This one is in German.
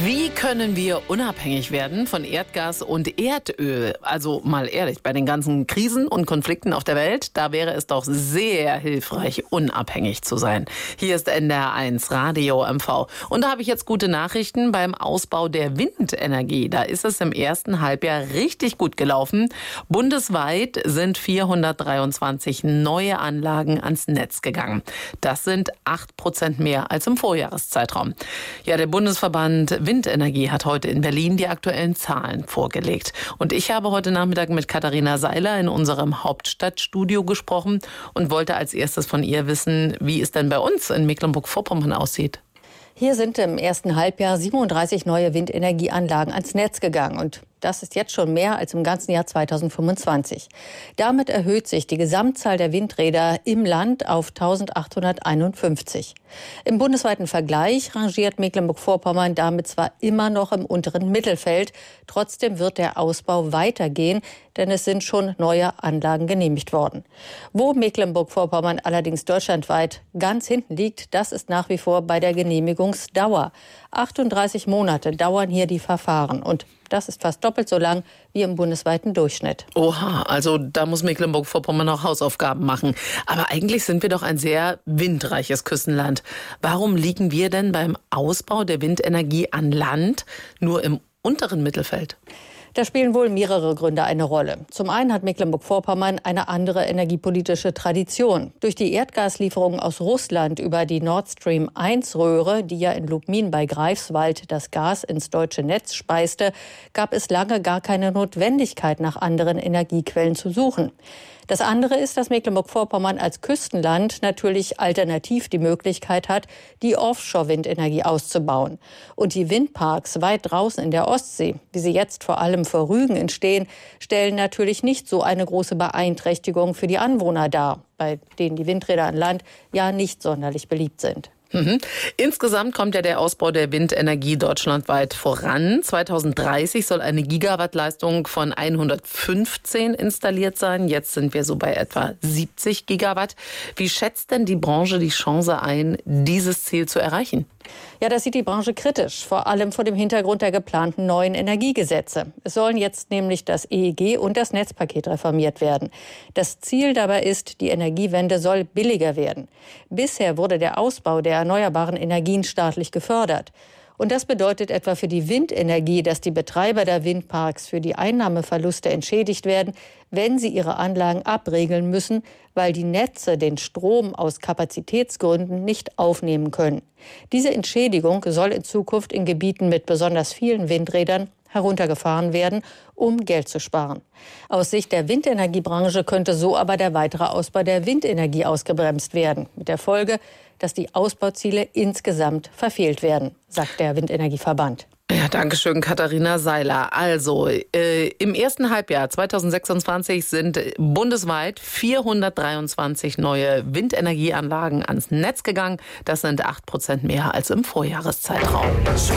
Wie können wir unabhängig werden von Erdgas und Erdöl? Also mal ehrlich, bei den ganzen Krisen und Konflikten auf der Welt, da wäre es doch sehr hilfreich, unabhängig zu sein. Hier ist NDR1 Radio MV. Und da habe ich jetzt gute Nachrichten beim Ausbau der Windenergie. Da ist es im ersten Halbjahr richtig gut gelaufen. Bundesweit sind 423 neue Anlagen ans Netz gegangen. Das sind 8% mehr als im Vorjahreszeitraum. Ja, der Bundesverband Windenergie hat heute in Berlin die aktuellen Zahlen vorgelegt. Und ich habe heute Nachmittag mit Katharina Seiler in unserem Hauptstadtstudio gesprochen und wollte als erstes von ihr wissen, wie es denn bei uns in Mecklenburg-Vorpommern aussieht. Hier sind im ersten Halbjahr 37 neue Windenergieanlagen ans Netz gegangen. Und das ist jetzt schon mehr als im ganzen Jahr 2025. Damit erhöht sich die Gesamtzahl der Windräder im Land auf 1851. Im bundesweiten Vergleich rangiert Mecklenburg-Vorpommern damit zwar immer noch im unteren Mittelfeld. Trotzdem wird der Ausbau weitergehen, denn es sind schon neue Anlagen genehmigt worden. Wo Mecklenburg-Vorpommern allerdings deutschlandweit ganz hinten liegt, das ist nach wie vor bei der Genehmigungsdauer. 38 Monate dauern hier die Verfahren und das ist fast doppelt so lang wie im bundesweiten Durchschnitt. Oha, also da muss Mecklenburg-Vorpommern noch Hausaufgaben machen. Aber eigentlich sind wir doch ein sehr windreiches Küstenland. Warum liegen wir denn beim Ausbau der Windenergie an Land nur im unteren Mittelfeld? Da spielen wohl mehrere Gründe eine Rolle. Zum einen hat Mecklenburg-Vorpommern eine andere energiepolitische Tradition. Durch die Erdgaslieferungen aus Russland über die Nord Stream 1 Röhre, die ja in Lubmin bei Greifswald das Gas ins deutsche Netz speiste, gab es lange gar keine Notwendigkeit, nach anderen Energiequellen zu suchen. Das andere ist, dass Mecklenburg-Vorpommern als Küstenland natürlich alternativ die Möglichkeit hat, die Offshore-Windenergie auszubauen. Und die Windparks weit draußen in der Ostsee, wie sie jetzt vor allem vor Rügen entstehen, stellen natürlich nicht so eine große Beeinträchtigung für die Anwohner dar, bei denen die Windräder an Land ja nicht sonderlich beliebt sind. Insgesamt kommt ja der Ausbau der Windenergie deutschlandweit voran. 2030 soll eine Gigawattleistung von 115 installiert sein. Jetzt sind wir so bei etwa 70 Gigawatt. Wie schätzt denn die Branche die Chance ein, dieses Ziel zu erreichen? Ja, das sieht die Branche kritisch, vor allem vor dem Hintergrund der geplanten neuen Energiegesetze. Es sollen jetzt nämlich das EEG und das Netzpaket reformiert werden. Das Ziel dabei ist, die Energiewende soll billiger werden. Bisher wurde der Ausbau der erneuerbaren Energien staatlich gefördert. Und das bedeutet etwa für die Windenergie, dass die Betreiber der Windparks für die Einnahmeverluste entschädigt werden, wenn sie ihre Anlagen abregeln müssen, weil die Netze den Strom aus Kapazitätsgründen nicht aufnehmen können. Diese Entschädigung soll in Zukunft in Gebieten mit besonders vielen Windrädern heruntergefahren werden, um Geld zu sparen. Aus Sicht der Windenergiebranche könnte so aber der weitere Ausbau der Windenergie ausgebremst werden. Mit der Folge, dass die Ausbauziele insgesamt verfehlt werden, sagt der Windenergieverband. Ja, danke schön, Katharina Seiler. Also, im ersten Halbjahr 2026 sind bundesweit 423 neue Windenergieanlagen ans Netz gegangen. Das sind 8% mehr als im Vorjahreszeitraum.